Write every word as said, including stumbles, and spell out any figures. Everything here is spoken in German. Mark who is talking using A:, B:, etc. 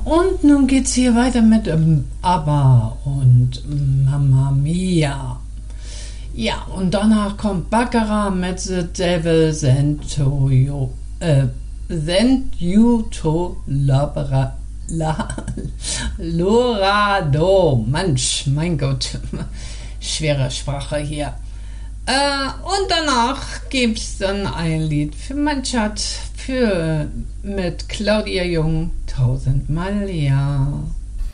A: und nun geht's hier weiter mit ähm, ABBA und Mamma Mia. Ja, und danach kommt Baccarat mit The Devil Sent to You, äh, Sent You to Labra, La, Lorado. Mensch, mein Gott, schwere Sprache hier. Äh, und danach gibt's dann ein Lied für mein Schatz, für, mit Claudia Jung, tausendmal ja.